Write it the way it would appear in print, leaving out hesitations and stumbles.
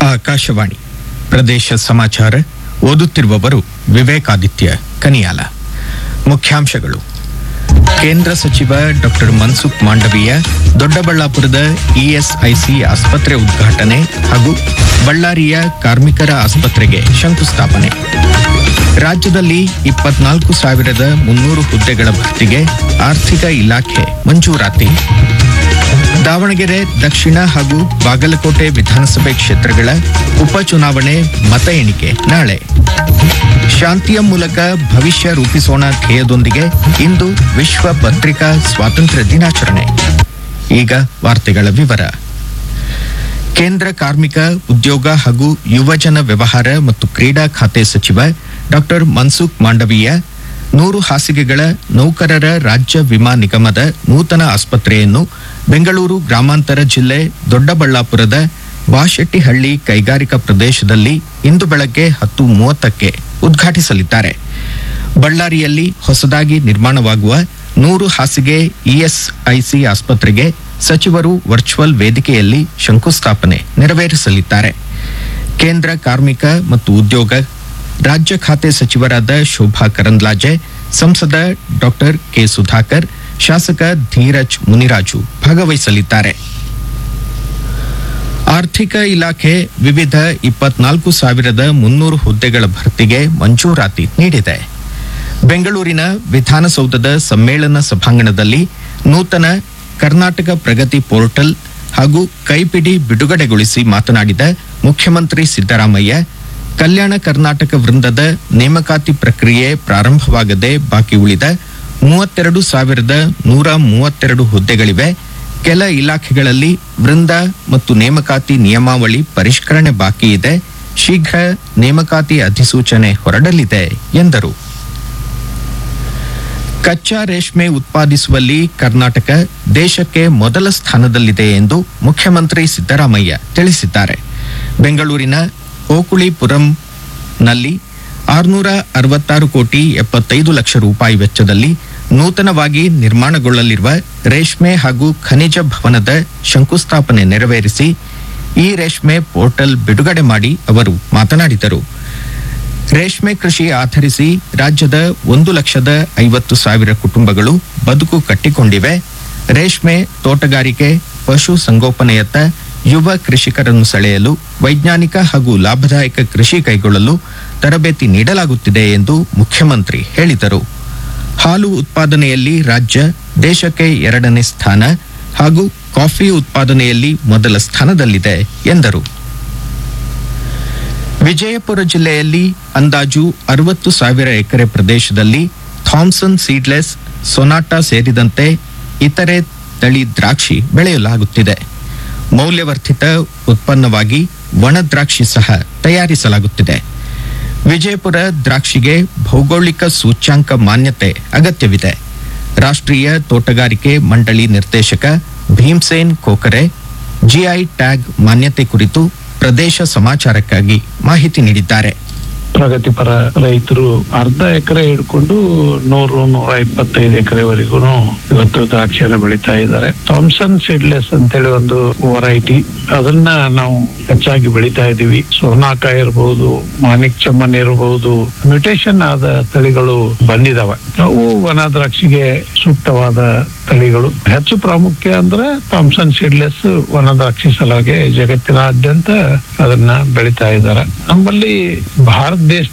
ಆಕಾಶವಾಣಿ ಪ್ರದೇಶ ಸಮಾಚಾರ ಓದುತ್ತಿರುವವರು ವಿವೇಕಾದಿತ್ಯ ಕನಿಯಾಲ. ಮುಖ್ಯಾಂಶಗಳು. ಕೇಂದ್ರ ಸಚಿವ ಡಾಕ್ಟರ್ ಮನ್ಸುಖ್ ಮಾಂಡವೀಯ ದೊಡ್ಡಬಳ್ಳಾಪುರದ ಇಎಸ್ಐಸಿ ಆಸ್ಪತ್ರೆ ಉದ್ಘಾಟನೆ ಹಾಗೂ ಬಳ್ಳಾರಿಯ ಕಾರ್ಮಿಕರ ಆಸ್ಪತ್ರೆಗೆ ಶಂಕುಸ್ಥಾಪನೆ. ರಾಜ್ಯದಲ್ಲಿ 24,300 ಹುದ್ದೆಗಳ ಭರ್ತಿಗೆ ಆರ್ಥಿಕ ಇಲಾಖೆ ಮಂಜೂರಾತಿ. ದಾವಣಗೆರೆ ದಕ್ಷಿಣ ಹಾಗೂ ಬಾಗಲಕೋಟೆ ವಿಧಾನಸಭೆ ಕ್ಷೇತ್ರಗಳ ಉಪಚುನಾವಣೆ ಮತ ಎಣಿಕೆ ನಾಳೆ. ಶಾಂತಿಯ ಮೂಲಕ ಭವಿಷ್ಯ ರೂಪಿಸೋಣ ಧ್ಯೇಯದೊಂದಿಗೆ ಇಂದು ವಿಶ್ವ ಪತ್ರಿಕಾ ಸ್ವಾತಂತ್ರ್ಯ ದಿನಾಚರಣೆ. ಈಗ ವಾರ್ತೆಗಳ ವಿವರ. ಕೇಂದ್ರ ಕಾರ್ಮಿಕ, ಉದ್ಯೋಗ ಹಾಗೂ ಯುವಜನ ವ್ಯವಹಾರ ಮತ್ತು ಕ್ರೀಡಾ ಖಾತೆ ಸಚಿವ ಡಾಕ್ಟರ್ ಮನ್ಸುಖ್ ಮಾಂಡವೀಯ 100 ಹಾಸಿಗೆಗಳ ನೌಕರರ ರಾಜ್ಯ ವಿಮಾ ನಿಗಮದ ನೂತನ ಆಸ್ಪತ್ರೆಯನ್ನು ಬೆಂಗಳೂರು ಗ್ರಾಮಾಂತರ ಜಿಲ್ಲೆ ದೊಡ್ಡಬಳ್ಳಾಪುರದ ಬಾಶೆಟ್ಟಿಹಳ್ಳಿ ಕೈಗಾರಿಕಾ ಪ್ರದೇಶದಲ್ಲಿ ಇಂದು ಬೆಳಗ್ಗೆ 10:30ಕ್ಕೆ ಉದ್ಘಾಟಿಸಲಿದ್ದಾರೆ. ಬಳ್ಳಾರಿಯಲ್ಲಿ ಹೊಸದಾಗಿ ನಿರ್ಮಾಣವಾಗುವ 100 ಹಾಸಿಗೆ ಇಎಸ್ಐಸಿ ಆಸ್ಪತ್ರೆಗೆ ಸಚಿವರು ವರ್ಚುವಲ್ ವೇದಿಕೆಯಲ್ಲಿ ಶಂಕುಸ್ಥಾಪನೆ ನೆರವೇರಿಸಲಿದ್ದಾರೆ. ಕೇಂದ್ರ ಕಾರ್ಮಿಕ ಮತ್ತು ಉದ್ಯೋಗ ರಾಜ್ಯ ಖಾತೆ ಸಚಿವರಾದ ಶೋಭಾ ಕರಂದ್ಲಾಜೆ, ಸಂಸದ ಡಾಕ್ಟರ್ ಕೆ ಸುಧಾಕರ್, ಶಾಸಕ ಧೀರಜ್ ಮುನಿರಾಜು ಭಾಗವಹಿಸಲಿದ್ದಾರೆ. ಆರ್ಥಿಕ ಇಲಾಖೆ ವಿವಿಧ 24,300 ಹುದ್ದೆಗಳ ಭರ್ತಿಗೆ ಮಂಜೂರಾತಿ ನೀಡಿದೆ. ಬೆಂಗಳೂರಿನ ವಿಧಾನಸೌಧದ ಸಮ್ಮೇಳನ ಸಭಾಂಗಣದಲ್ಲಿ ನೂತನ ಕರ್ನಾಟಕ ಪ್ರಗತಿ ಪೋರ್ಟಲ್ ಹಾಗೂ ಕೈಪಿಡಿ ಬಿಡುಗಡೆಗೊಳಿಸಿ ಮಾತನಾಡಿದ ಮುಖ್ಯಮಂತ್ರಿ ಸಿದ್ದರಾಮಯ್ಯ, ಕಲ್ಯಾಣ ಕರ್ನಾಟಕ ವೃಂದದ ನೇಮಕಾತಿ ಪ್ರಕ್ರಿಯೆ ಪ್ರಾರಂಭವಾಗದೆ ಬಾಕಿ ಉಳಿದ 32,132 ಹುದ್ದೆಗಳಿವೆ. ಕೆಲ ಇಲಾಖೆಗಳಲ್ಲಿ ವೃಂದ ಮತ್ತು ನೇಮಕಾತಿ ನಿಯಮಾವಳಿ ಪರಿಷ್ಕರಣೆ ಬಾಕಿ ಇದೆ. ಶೀಘ್ರ ನೇಮಕಾತಿ ಅಧಿಸೂಚನೆ ಹೊರಡಲಿದೆ ಎಂದರು. ಕಚ್ಚಾ ರೇಷ್ಮೆ ಉತ್ಪಾದಿಸುವಲ್ಲಿ ಕರ್ನಾಟಕ ದೇಶಕ್ಕೆ ಮೊದಲ ಸ್ಥಾನದಲ್ಲಿದೆ ಎಂದು ಮುಖ್ಯಮಂತ್ರಿ ಸಿದ್ದರಾಮಯ್ಯ ತಿಳಿಸಿದ್ದಾರೆ. ಬೆಂಗಳೂರಿನ ಓಕುಳಿಪುರಂನಲ್ಲಿ 666 ಕೋಟಿ 75 ಲಕ್ಷ ರೂಪಾಯಿ ವೆಚ್ಚದಲ್ಲಿ ನೂತನವಾಗಿ ನಿರ್ಮಾಣಗೊಳ್ಳಲಿರುವ ರೇಷ್ಮೆ ಹಾಗೂ ಖನಿಜ ಭವನದ ಶಂಕುಸ್ಥಾಪನೆ ನೆರವೇರಿಸಿ ಈ ರೇಷ್ಮೆ ಪೋರ್ಟಲ್ ಬಿಡುಗಡೆ ಮಾಡಿ ಅವರು ಮಾತನಾಡಿದರು. ರೇಷ್ಮೆ ಕೃಷಿ ಆಧರಿಸಿ ರಾಜ್ಯದ 1,50,000 ಕುಟುಂಬಗಳು ಬದುಕು ಕಟ್ಟಿಕೊಂಡಿವೆ. ರೇಷ್ಮೆ, ತೋಟಗಾರಿಕೆ, ಪಶು ಸಂಗೋಪನೆಯತ್ತ ಯುವ ಕೃಷಿಕರನ್ನು ಸೆಳೆಯಲು ವೈಜ್ಞಾನಿಕ ಹಾಗೂ ಲಾಭದಾಯಕ ಕೃಷಿ ಕೈಗೊಳ್ಳಲು ತರಬೇತಿ ನೀಡಲಾಗುತ್ತಿದೆ ಎಂದು ಮುಖ್ಯಮಂತ್ರಿ ಹೇಳಿದರು. ಹಾಲು ಉತ್ಪಾದನೆಯಲ್ಲಿ ರಾಜ್ಯ ದೇಶಕ್ಕೆ 2ನೇ ಸ್ಥಾನ ಹಾಗೂ ಕಾಫಿ ಉತ್ಪಾದನೆಯಲ್ಲಿ ಮೊದಲ ಸ್ಥಾನದಲ್ಲಿದೆ ಎಂದರು. ವಿಜಯಪುರ ಜಿಲ್ಲೆಯಲ್ಲಿ ಅಂದಾಜು 60,000 ಎಕರೆ ಪ್ರದೇಶದಲ್ಲಿ ಥಾಮ್ಸನ್ ಸೀಡ್ಲೆಸ್, ಸೊನಾಟಾ ಸೇರಿದಂತೆ ಇತರೆ ತಳಿ ದ್ರಾಕ್ಷಿ ಬೆಳೆಯಲಾಗುತ್ತಿದೆ. ಮೌಲ್ಯವರ್ಧಿತ ಉತ್ಪನ್ನವಾಗಿ ಒಣ ದ್ರಾಕ್ಷಿ ಸಹ ತಯಾರಿಸಲಾಗುತ್ತಿದೆ. ವಿಜಯಪುರ ದ್ರಾಕ್ಷಿಗೆ ಭೌಗೋಳಿಕ ಸೂಚ್ಯಾಂಕ ಮಾನ್ಯತೆ ಅಗತ್ಯವಿದೆ. ರಾಷ್ಟ್ರೀಯ ತೋಟಗಾರಿಕೆ ಮಂಡಳಿ ನಿರ್ದೇಶಕ ಭೀಮ್ಸೇನ್ ಕೋಕರೆ ಜಿಐ ಟ್ಯಾಗ್ ಮಾನ್ಯತೆ ಕುರಿತು ಪ್ರದೇಶ ಸಮಾಚಾರಕ್ಕಾಗಿ ಮಾಹಿತಿ ನೀಡಿದ್ದಾರೆ. ಪ್ರಗತಿಪರ ರೈತರು ಅರ್ಧ ಎಕರೆ ಹಿಡ್ಕೊಂಡು 100-125 ಎಕರೆವರೆಗೂ ಇವತ್ತು ದ್ರಾಕ್ಷಿಯನ್ನು ಬೆಳೀತಾ ಇದ್ದಾರೆ. ಥಾಮ್ಸನ್ ಸೀಡ್ಲೆಸ್ ಅಂತೇಳಿ ಒಂದು ವೆರೈಟಿ, ಅದನ್ನ ನಾವು ಹೆಚ್ಚಾಗಿ ಬೆಳೀತಾ ಇದೀವಿ. ಸೋನಾಕ ಇರಬಹುದು, ಮಾಣಿಕ್ ಚಮ್ಮನ್ ಇರಬಹುದು, ಮ್ಯೂಟೇಷನ್ ಆದ ತಳಿಗಳು ಬಂದಿದಾವೆ. ಅವು ವನ ದ್ರಾಕ್ಷಿಗೆ ಸೂಕ್ತವಾದ ತಳಿಗಳು. ಹೆಚ್ಚು ಪ್ರಾಮುಖ್ಯ ಅಂದ್ರೆ ಥಾಮ್ಸನ್ ಸೀಡ್ಲೆಸ್ ವನ ದ್ರಾಕ್ಷಿ ಸಲುವಾಗಿ ಜಗತ್ತಿನಾದ್ಯಂತ ಅದನ್ನ ಬೆಳೀತಾ ಇದ್ದಾರೆ. ನಮ್ಮಲ್ಲಿ ಭಾರತ ದೇಶ